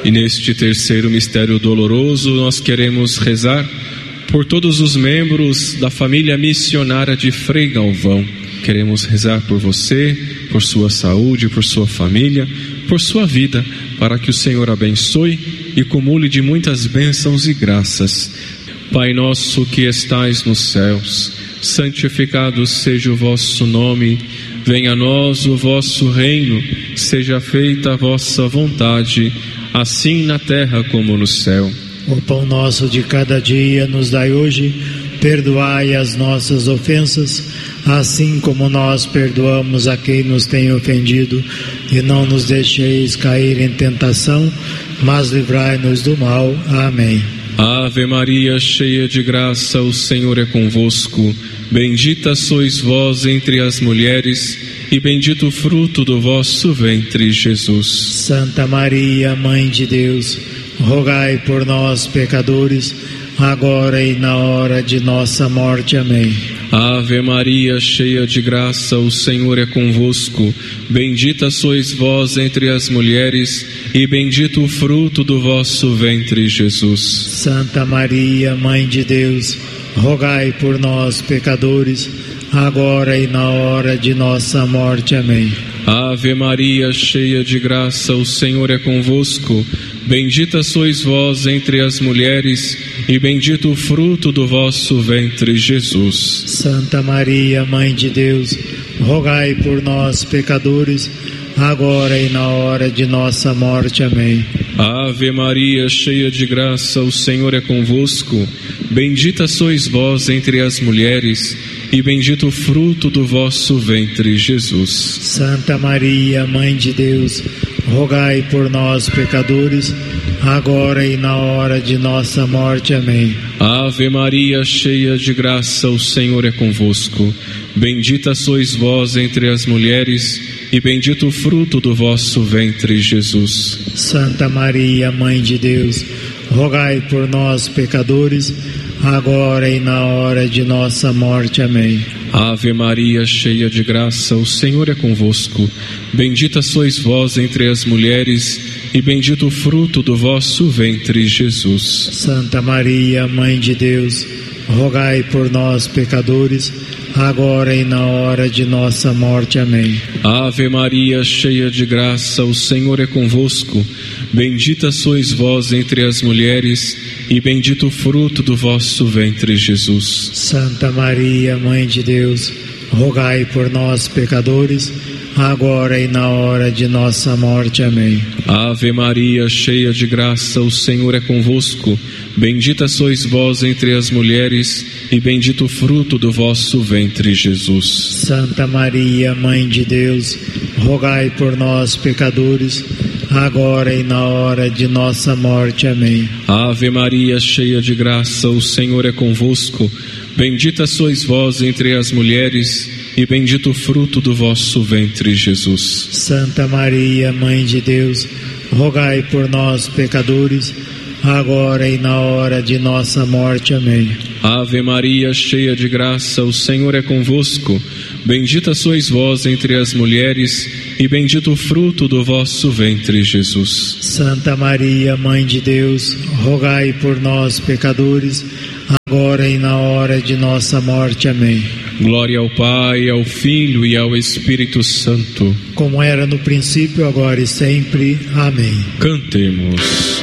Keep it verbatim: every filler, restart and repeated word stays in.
E neste terceiro mistério doloroso, nós queremos rezar por todos os membros da família missionária de Frei Galvão. Queremos rezar por você, por sua saúde, por sua família, por sua vida, para que o Senhor abençoe e cumule de muitas bênçãos e graças. Pai nosso que estais nos céus, santificado seja o vosso nome. Venha a nós o vosso reino, seja feita a vossa vontade, assim na terra como no céu. O pão nosso de cada dia nos dai hoje, perdoai as nossas ofensas, assim como nós perdoamos a quem nos tem ofendido, e não nos deixeis cair em tentação, mas livrai-nos do mal. Amém. Ave Maria, cheia de graça, o Senhor é convosco. Bendita sois vós entre as mulheres, e bendito o fruto do vosso ventre, Jesus. Santa Maria, Mãe de Deus, rogai por nós, pecadores, agora e na hora de nossa morte. Amém. Ave Maria, cheia de graça, o Senhor é convosco. Bendita sois vós entre as mulheres, e bendito o fruto do vosso ventre, Jesus. Santa Maria, Mãe de Deus, rogai por nós, pecadores, agora e na hora de nossa morte. Amém. Ave Maria, cheia de graça, o Senhor é convosco. Bendita sois vós entre as mulheres, e bendito o fruto do vosso ventre, Jesus. Santa Maria, Mãe de Deus, rogai por nós, pecadores, agora e na hora de nossa morte. Amém. Ave Maria, cheia de graça, o Senhor é convosco. Bendita sois vós entre as mulheres, e bendito o fruto do vosso ventre, Jesus. Santa Maria, Mãe de Deus, rogai por nós, pecadores, agora e na hora de nossa morte. Amém. Ave Maria, cheia de graça, o Senhor é convosco. Bendita sois vós entre as mulheres, e bendito o fruto do vosso ventre, Jesus. Santa Maria, Mãe de Deus, rogai por nós, pecadores, agora e na hora de nossa morte. Amém. Ave Maria, cheia de graça, o Senhor é convosco. Bendita sois vós entre as mulheres, e bendito o fruto do vosso ventre, Jesus. Santa Maria, Mãe de Deus, rogai por nós, pecadores, agora e na hora de nossa morte. Amém. Ave Maria, cheia de graça, o Senhor é convosco. Bendita sois vós entre as mulheres, e bendito o fruto do vosso ventre, Jesus. Santa Maria, Mãe de Deus, rogai por nós, pecadores, agora e na hora de nossa morte. Amém. Ave Maria, cheia de graça, o Senhor é convosco. Bendita sois vós entre as mulheres, e bendito o fruto do vosso ventre, Jesus. Santa Maria, Mãe de Deus, rogai por nós, pecadores, agora e na hora de nossa morte. Amém. Ave Maria, cheia de graça, o Senhor é convosco. Bendita sois vós entre as mulheres, e bendito o fruto do vosso ventre, Jesus. Santa Maria, Mãe de Deus, rogai por nós, pecadores, agora e na hora de nossa morte. Amém. Ave Maria, cheia de graça, o Senhor é convosco. Bendita sois vós entre as mulheres, e bendito o fruto do vosso ventre, Jesus. Santa Maria, Mãe de Deus, rogai por nós, pecadores, agora e na hora de nossa morte. Amém. Glória ao Pai, ao Filho e ao Espírito Santo, como era no princípio, agora e sempre. Amém. Cantemos.